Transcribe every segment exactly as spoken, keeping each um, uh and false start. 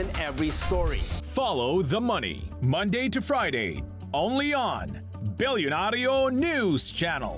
in every story. Follow the money Monday to Friday only on Billionario News Channel.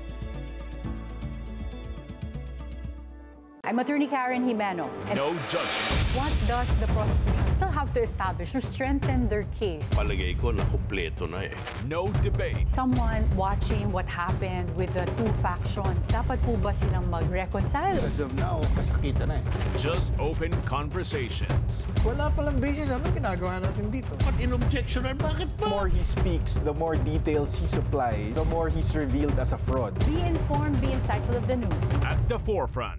I'm Attorney Karen Jimeno. And No judgment. what does the prosecution still have to establish to strengthen their case? Palagay ko na kumpleto na eh. No debate. Someone watching what happened with the two factions, dapat po ba silang mag-reconcile? As of now, kasakita na eh. Just open conversations. Wala palang basis. Ano ginagawa natin dito? Ba't in-objectionan? Bakit The ba? more he speaks, the more details he supplies, the more he's revealed as a fraud. Be informed, be insightful of the news. At the forefront.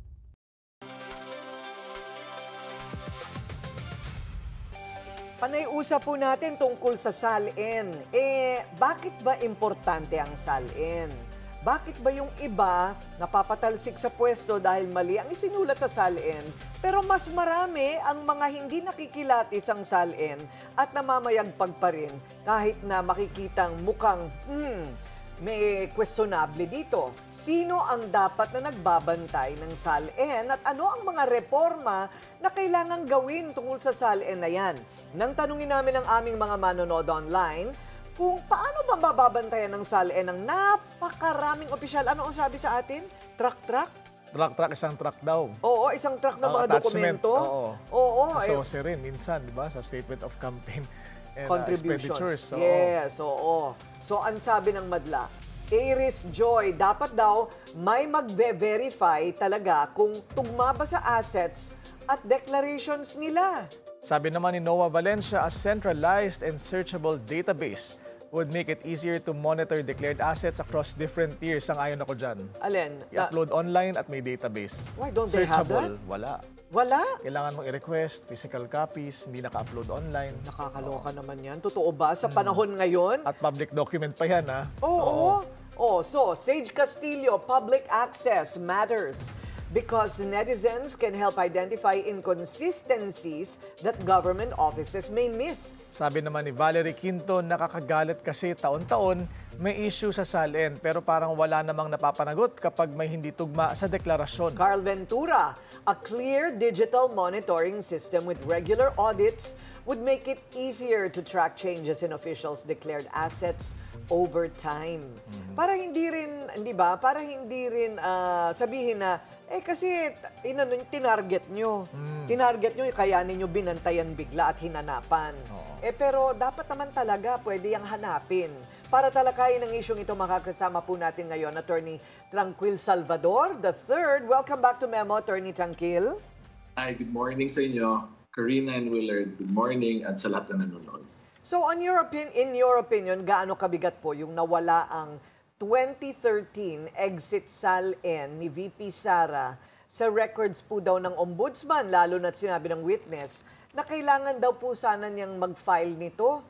Panay-usap po natin tungkol sa S A L-N. Eh, bakit ba importante ang S A L-N? Bakit ba yung iba napapatalsik sa pwesto dahil mali ang isinulat sa S A L-N, pero mas marami ang mga hindi nakikilatis ang S A L-N at namamayagpag pa rin kahit na makikitang mukhang, hmm, may questionable dito. Sino ang dapat na nagbabantay ng S A L-N at ano ang mga reforma na kailangan gawin tungkol sa S A L-N na yan? Nang tanungin namin ang aming mga manonood online kung paano ba mababantayan ng S A L-N ang napakaraming opisyal. Ano ang sabi sa atin? Truck-truck? Truck-truck, isang truck daw. Oo, isang truck ng Ang mga attachment, dokumento. oo. Oo. Sa eh, S O S E rin, minsan, di ba? Sa Statement of Campaign and uh, contributions. Expenditures. Oo. Yes, oo. So, ang sabi ng madla, Iris Joy, dapat daw may magve-verify talaga kung tugma ba sa assets at declarations nila. Sabi naman ni Noah Valencia, a centralized and searchable database would make it easier to monitor declared assets across different tiers. Sang-ayon ako dyan. Alin? Na- I-upload online at may database. Why don't they have Searchable, that? wala. Wala? Kailangan mong i-request, physical copies, hindi naka-upload online. Nakakaloka naman yan. Totoo ba? Sa panahon ngayon? At public document pa yan, ha? Oo. Oh, so, Sage Castillo, public access matters because netizens can help identify inconsistencies that government offices may miss. Sabi naman ni Valerie Quinto, nakakagalit kasi taon-taon may issue sa S A L-N pero parang wala namang napapanagot kapag may hindi tugma sa deklarasyon. Carl Ventura, a clear digital monitoring system with regular audits would make it easier to track changes in officials' declared assets over time. Mm-hmm. Para hindi rin, hindi ba, para hindi rin uh, sabihin na, eh kasi inano, tinarget nyo. Mm. Tinarget nyo, kaya ninyo binantayan bigla at hinanapan. Oo. Eh pero dapat naman talaga pwede yung hanapin. Para talakayin ang isyong ito, makakasama po natin ngayon, Attorney Tranquil Salvador the third. Welcome back to Memo, Attorney Tranquil. Hi, good morning sa inyo. Karina and Willard, good morning at sa lahat na nanonood. So on your opinion, in your opinion, gaano kabigat po yung nawala ang twenty thirteen exit S A L-N ni V P Sara sa records po daw ng Ombudsman, lalo na't sinabi ng witness na kailangan daw po sana niyang mag-file nito?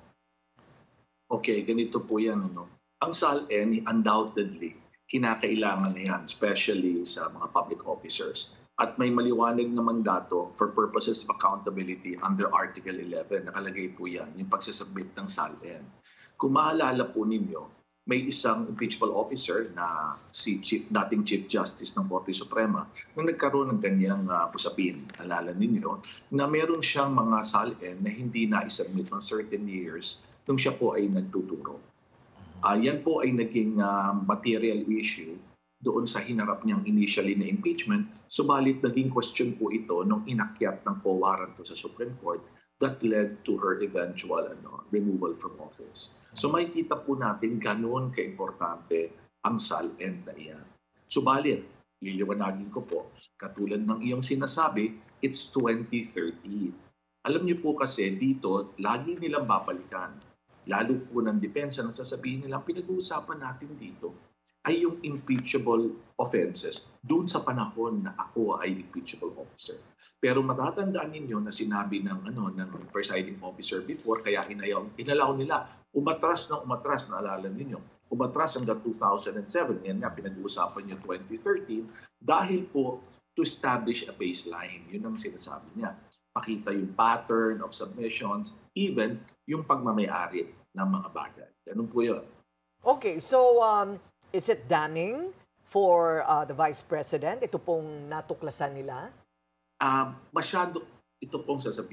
Okay, ganito po yan. Ano? Ang S A L-N, undoubtedly, kinakailangan na yan, especially sa mga public officers. At may maliwanag naman dato for purposes of accountability under Article eleven. Nakalagay po yan, yung pagsasubmit ng S A L-N. Kung maalala po ninyo, may isang impeachable officer na si Chief, dating Chief Justice ng Korte Suprema nung nagkaroon ng ganyang uh, usapin, alala ninyo, na meron siyang mga S A L-N na hindi na-submit ng certain years nung siya po ay nagtuturo. Uh, yan po ay naging uh, material issue doon sa hinarap niyang initially na impeachment, subalit naging question po ito nung inakyat ng co-warranto sa Supreme Court that led to her eventual ano, removal from office. So makikita po natin ganoon kaimportante ang S A L-N na iyan. Subalit, liliwanagin ko po, katulad ng iyong sinasabi, it's twenty thirteen. Alam niyo po kasi dito, lagi nilang babalikan. Lalo po ng depensa na sasabihin nilang pinag-uusapan natin dito ay yung impeachable offenses doon sa panahon na ako ay impeachable officer. Pero matatandaan ninyo na sinabi ng ano ng presiding officer before, kaya inayaw, inalaw nila umatras na umatras, naalala ninyo, umatras hanggang two thousand seven, yan nga pinag-uusapan niyo twenty thirteen, dahil po to establish a baseline, yun ang sinasabi niya. Pakita yung pattern of submissions, even yung pagmamayari ng mga bagay. Ganun po yun. Okay, so um, is it damning for uh, the Vice President? Ito pong natuklasan nila? Uh, masyado ito pong sasabihin.